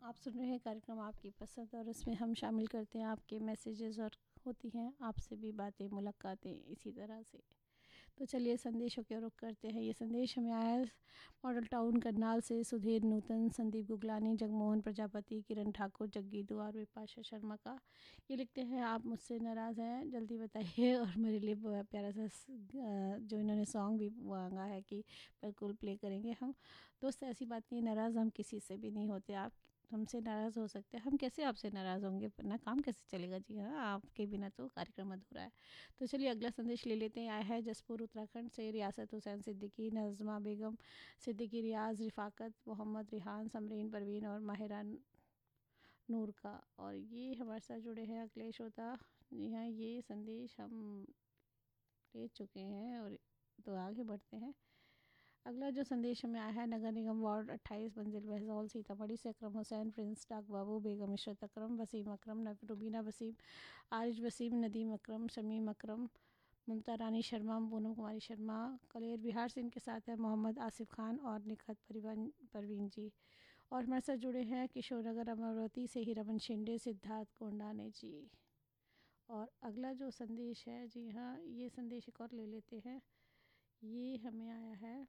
आप सुन रहे हैं कार्यक्रम आपकी पसंद और इसमें हम शामिल करते हैं आपके मैसेजेस और होती हैं आपसे भी बातें मुलाकातें इसी तरह से। तो चलिए संदेशों के रुख करते हैं। ये संदेश हमें आया है मॉडल टाउन करनाल से सुधीर नूतन, संदीप गुगलानी, जगमोहन प्रजापति, किरण ठाकुर, जग्गी दुआर, विपाशा शर्मा का। ये लिखते हैं आप मुझसे नाराज़ हैं, जल्दी बताइए। और मेरे लिए प्यारा सा जो इन्होंने सॉन्ग भी मांगा है कि बिल्कुल प्ले करेंगे हम। दोस्त ऐसी बात नहीं, नाराज़ हम किसी से भी नहीं होते। आप हमसे नाराज़ हो सकते हैं, हम कैसे आपसे नाराज़ होंगे, वरना काम कैसे चलेगा। जी हाँ, आपके बिना तो कार्यक्रम अधूरा है। तो चलिए अगला संदेश ले लेते हैं। आया है जसपुर उत्तराखंड से रियासत हुसैन सिद्दीकी, नज़मा बेगम सिद्दीकी, रियाज, रिफ़ाकत, मोहम्मद रिहान, समरीन परवीन और माहिरा नूर का। और ये हमारे साथ जुड़े हैं अखिलेश होता। जी हाँ, ये संदेश हम ले चुके हैं और तो आगे बढ़ते हैं। अगला जो संदेश हमें आया है नगर निगम वार्ड 28 मंजिल बहजौल सीतामढ़ी से अकरम हुसैन, प्रिंस डाक बाबू, बेगम इशरत अकरम, वसीम अकरम, रुबीना वसीम, आरिज वसीम, नदीम अकरम, शमीम अकरम, ममता रानी शर्मा, पूनम कुमारी शर्मा, कलेर बिहार से इनके साथ है मोहम्मद आसिफ खान और निखत परवीन जी। और हमारे साथ जुड़े हैं किशोर नगर अमरावती से ही रमन शिंदे, सिद्धार्थ गोंडाने जी। और अगला जो संदेश है, जी हाँ, ये संदेश एक और ले लेते हैं। ये हमें आया है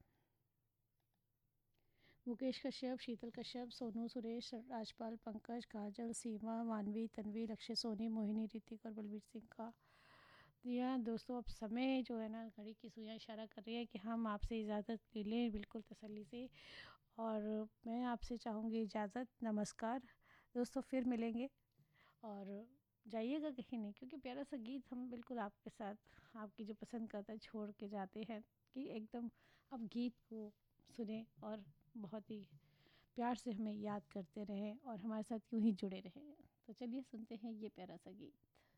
मुकेश कश्यप, शीतल कश्यप, सोनू, सुरेश, राजपाल, पंकज, काजल, सीमा, मानवी, तन्वी, लक्ष्य, सोनी, मोहिनी, ऋतिक और बलबीर सिंह का। जी हाँ दोस्तों, अब समय जो है ना, घड़ी की सुइयाँ इशारा कर रही है कि हम आपसे इजाज़त ले लें बिल्कुल तसल्ली से। और मैं आपसे चाहूँगी इजाज़त। नमस्कार दोस्तों, फिर मिलेंगे। और जाइएगा कहीं नहीं, क्योंकि प्यारा सा गीत हम बिल्कुल आपके साथ आपकी जो पसंद करता है छोड़ के जाते हैं कि एकदम अब गीत को सुने और बहुत ही प्यार से हमें याद करते रहें और हमारे साथ यूं ही जुड़े रहें। तो चलिए सुनते हैं ये प्यारा सा गीत।